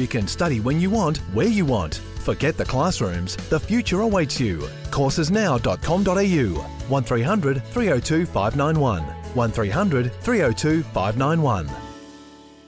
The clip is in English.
You can study when you want, where you want. Forget the classrooms. The future awaits you. Coursesnow.com.au 1300 302 591 1300 302 591.